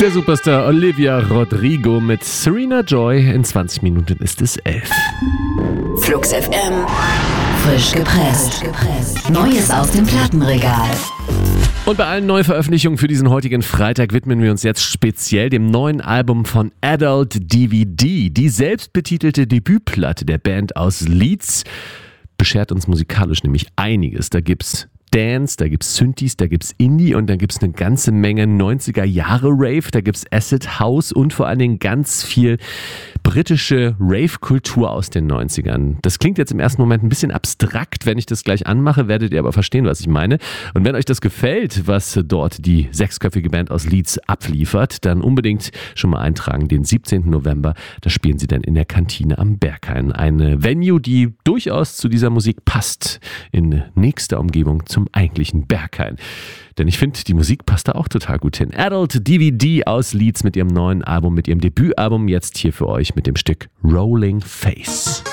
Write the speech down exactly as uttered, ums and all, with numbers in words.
Der Superstar Olivia Rodrigo mit Serena Joy. In zwanzig Minuten ist es elf. Flux F M. Frisch gepresst. Neues aus dem Plattenregal. Und bei allen Neuveröffentlichungen für diesen heutigen Freitag widmen wir uns jetzt speziell dem neuen Album von Adult D V D. Die selbstbetitelte Debütplatte der Band aus Leeds beschert uns musikalisch nämlich einiges. Da gibt's Dance, da gibt's Synthes, da gibt's Indie und da gibt's eine ganze Menge neunziger Jahre Rave, da gibt's Acid House und vor allen Dingen ganz viel britische Rave-Kultur aus den neunzigern. Das klingt jetzt im ersten Moment ein bisschen abstrakt. Wenn ich das gleich anmache, werdet ihr aber verstehen, was ich meine. Und wenn euch das gefällt, was dort die sechsköpfige Band aus Leeds abliefert, dann unbedingt schon mal eintragen. Den siebzehnten November, da spielen sie dann in der Kantine am Berghain. Eine Venue, die durchaus zu dieser Musik passt, in nächster Umgebung zum eigentlichen Berghain. Denn ich finde, die Musik passt da auch total gut hin. Adult D V D aus Leeds mit ihrem neuen Album, mit ihrem Debütalbum, jetzt hier für euch mit dem Stück Rolling Face.